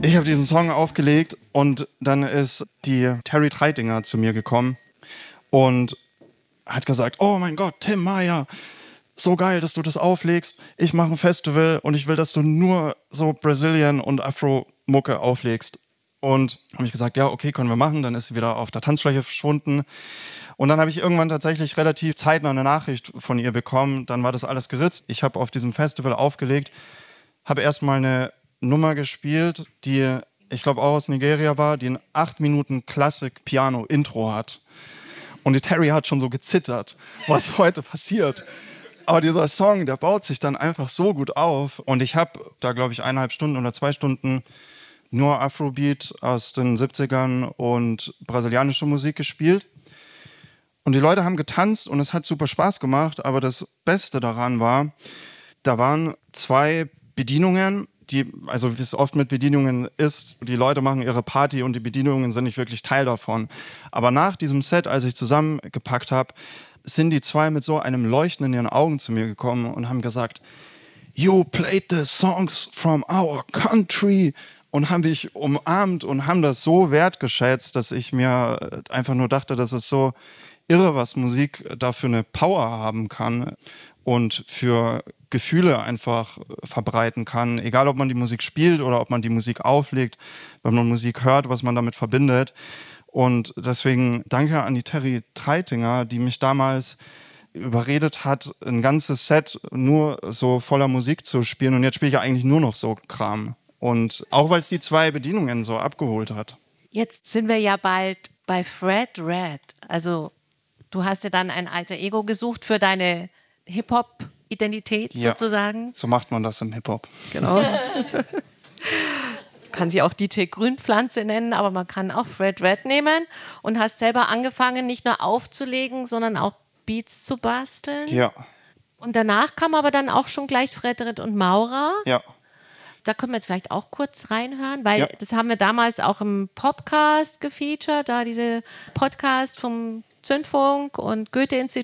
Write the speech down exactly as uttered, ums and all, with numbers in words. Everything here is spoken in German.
Ich habe diesen Song aufgelegt und dann ist die Terry Treitinger zu mir gekommen und hat gesagt, oh mein Gott, Tim Meyer, so geil, dass du das auflegst. Ich mache ein Festival und ich will, dass du nur so Brazilian und Afro-Mucke auflegst. Und habe ich gesagt, ja, okay, können wir machen. Dann ist sie wieder auf der Tanzfläche verschwunden. Und dann habe ich irgendwann tatsächlich relativ zeitnah eine Nachricht von ihr bekommen. Dann war das alles geritzt. Ich habe auf diesem Festival aufgelegt, habe erstmal eine Nummer gespielt, die, ich glaube, auch aus Nigeria war, die ein acht Minuten Klassik-Piano-Intro hat. Und die Terry hat schon so gezittert, was heute passiert. Aber dieser Song, der baut sich dann einfach so gut auf. Und ich habe da, glaube ich, eineinhalb Stunden oder zwei Stunden nur Afrobeat aus den siebzigern und brasilianische Musik gespielt. Und die Leute haben getanzt und es hat super Spaß gemacht. Aber das Beste daran war, da waren zwei Bedienungen, die, also wie es oft mit Bedienungen ist, die Leute machen ihre Party und die Bedienungen sind nicht wirklich Teil davon. Aber nach diesem Set, als ich zusammengepackt habe, sind die zwei mit so einem Leuchten in ihren Augen zu mir gekommen und haben gesagt, you played the songs from our country, und haben mich umarmt und haben das so wertgeschätzt, dass ich mir einfach nur dachte, das ist so irre, was Musik dafür eine Power haben kann und für Gefühle einfach verbreiten kann, egal ob man die Musik spielt oder ob man die Musik auflegt, wenn man Musik hört, was man damit verbindet. Und deswegen danke an die Terry Treitinger, die mich damals überredet hat, ein ganzes Set nur so voller Musik zu spielen. Und jetzt spiele ich eigentlich nur noch so Kram. Und auch, weil es die zwei Bedienungen so abgeholt hat. Jetzt sind wir ja bald bei Fred Red. Also du hast ja dann ein alter Ego gesucht für deine Hip-Hop-Identität Ja, sozusagen. So macht man das im Hip-Hop. Genau. Kann sie auch D J Grünpflanze nennen, aber man kann auch Fred Red nehmen. Und hast selber angefangen, nicht nur aufzulegen, sondern auch Beats zu basteln. Ja. Und danach kam aber dann auch schon gleich Fred Red und Maurer. Ja. Da können wir jetzt vielleicht auch kurz reinhören, weil Ja. das haben wir damals auch im Podcast gefeatured, da diese Podcast vom Zündfunk und Goethe-Institut